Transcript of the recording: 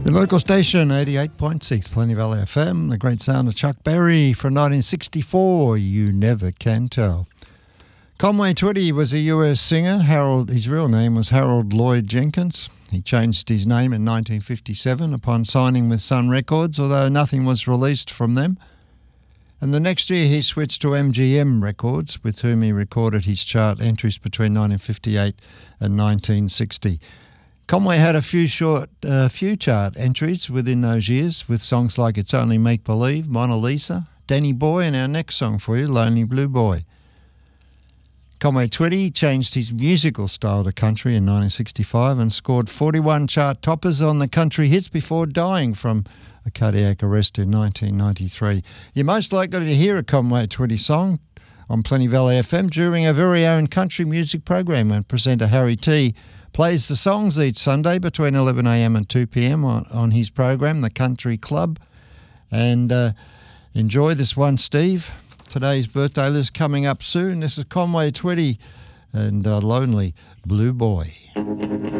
The local station, 88.6, Plenty Valley FM, the great sound of Chuck Berry from 1964, You Never Can Tell. Conway Twitty was a US singer. His real name was Harold Lloyd Jenkins. He changed his name in 1957 upon signing with Sun Records, although nothing was released from them. And the next year he switched to MGM Records, with whom he recorded his chart entries between 1958 and 1960. Conway had a few chart entries within those years with songs like It's Only Make Believe, Mona Lisa, Danny Boy, and our next song for you, Lonely Blue Boy. Conway Twitty changed his musical style to country in 1965 and scored 41 chart toppers on the country hits before dying from a cardiac arrest in 1993. You're most likely to hear a Conway Twitty song on Plenty Valley FM during our very own country music program, when presenter Harry T plays the songs each Sunday between 11 a.m. and 2 p.m. on his program, The Country Club. And enjoy this one, Steve. Today's birthday list coming up soon. This is Conway Twitty and Lonely Blue Boy.